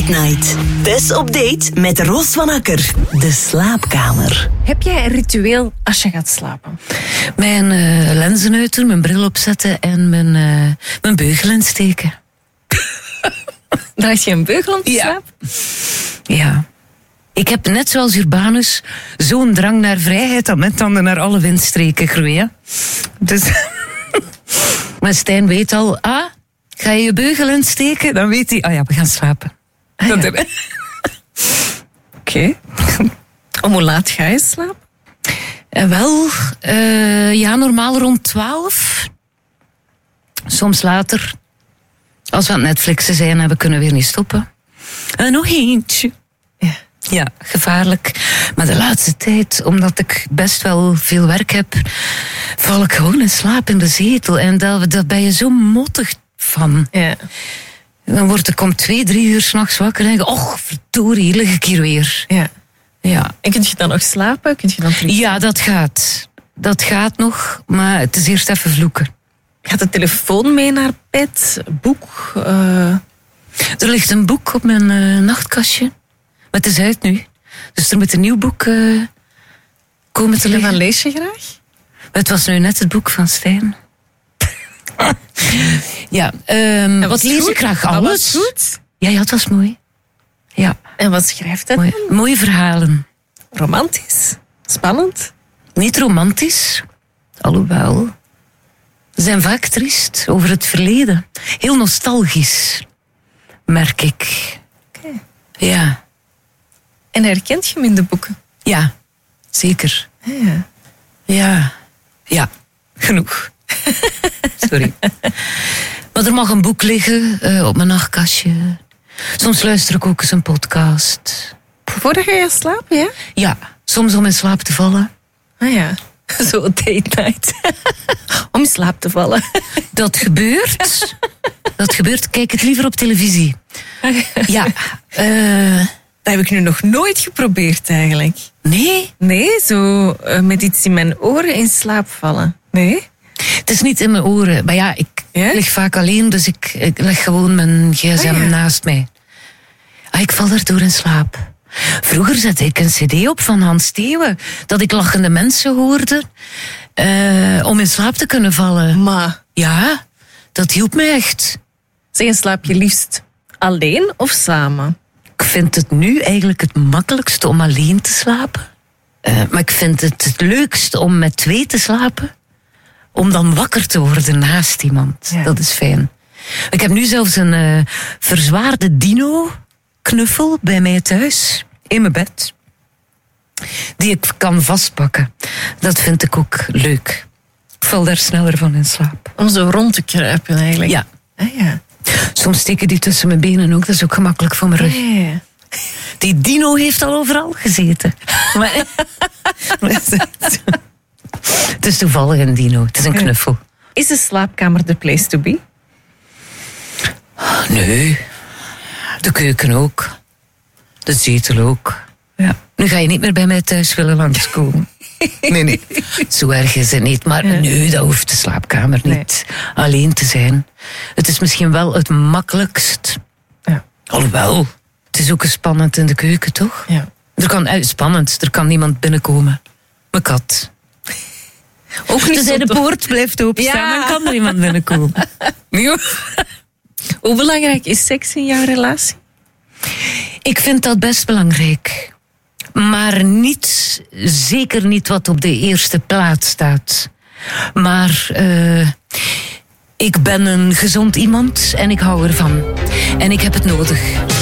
Night. Tess op date met Roos van Akker. De slaapkamer. Heb jij een ritueel als je gaat slapen? Mijn lenzen uitdoen, mijn bril opzetten en mijn beugel insteken. Draag je een beugel om te slapen? Ja. Ik heb net zoals Urbanus zo'n drang naar vrijheid dat mijn tanden naar alle windstreken groeien. Dus... Maar Stijn weet al, ga je je beugel insteken? Dan weet hij, we gaan slapen. Oké. Om hoe laat ga je slapen? Normaal rond 12. Soms later. Als we aan het Netflixen zijn en we kunnen weer niet stoppen. En nog eentje. Ja, gevaarlijk. Maar de laatste tijd, omdat ik best wel veel werk heb, val ik gewoon in slaap in de zetel. En daar ben je zo mottig van. Ja. Dan word ik om 2-3 uur 's nachts wakker en denk ik, verdorie, hier lig ik hier weer. Ja. En kun je dan nog slapen? Kun je dan terug? Ja, dat gaat. Dat gaat nog, maar het is eerst even vloeken. Gaat de telefoon mee naar bed? Boek? Er ligt een boek op mijn nachtkastje. Maar het is uit nu. Dus er moet een nieuw boek komen te liggen. En wat lees je graag? Het was nu net het boek van Stijn. Wat lees ik graag? Alles. Was goed? Ja, het was mooi. Ja. En wat schrijft hij Mooi. dan? Mooie verhalen. Romantisch? Spannend? Niet romantisch. Alhoewel. Ze zijn vaak triest over het verleden. Heel nostalgisch. Merk ik. Oké. Ja. En herkent je hem in de boeken? Ja. Zeker. Ja. Ja. Genoeg. Sorry. Maar er mag een boek liggen op mijn nachtkastje. Soms luister ik ook eens een podcast. Voordat je gaat slapen, ja? Ja, soms om in slaap te vallen. Ah ja, zo date night. Om in slaap te vallen. Dat gebeurt. Kijk het liever op televisie. Ja. Dat heb ik nu nog nooit geprobeerd eigenlijk. Nee? Nee, zo met iets in mijn oren in slaap vallen. Nee? Het is niet in mijn oren. Maar ja, ik lig vaak alleen, dus ik leg gewoon mijn gsm naast mij. Ik val daardoor in slaap. Vroeger zette ik een cd op van Hans Theeuwen, dat ik lachende mensen hoorde, om in slaap te kunnen vallen. Maar? Ja, dat hielp me echt. Zeg, en slaap je liefst alleen of samen? Ik vind het nu eigenlijk het makkelijkste om alleen te slapen. Maar ik vind het leukst om met 2 te slapen. Om dan wakker te worden naast iemand. Ja. Dat is fijn. Ik heb nu zelfs een verzwaarde dino-knuffel bij mij thuis. In mijn bed. Die ik kan vastpakken. Dat vind ik ook leuk. Ik val daar sneller van in slaap. Om zo rond te kruipen eigenlijk? Ja. Ja. Soms steken die tussen mijn benen ook. Dat is ook gemakkelijk voor mijn rug. Ja. Die dino heeft al overal gezeten. Maar het is toevallig een dino. Het is een knuffel. Is de slaapkamer de place to be? Nee. De keuken ook. De zetel ook. Ja. Nu ga je niet meer bij mij thuis willen langskomen. Nee. Zo erg is het niet. Maar nee, dat hoeft de slaapkamer niet alleen te zijn. Het is misschien wel het makkelijkst. Ja. Alhoewel, het is ook spannend in de keuken, toch? Ja. Er kan niemand binnenkomen. Mijn kat. Ook niet dus de poort blijft openstaan, dan kan er iemand binnenkomen. Hoe belangrijk is seks in jouw relatie? Ik vind dat best belangrijk. Maar zeker niet wat op de eerste plaats staat. Maar ik ben een gezond iemand en ik hou ervan. En ik heb het nodig.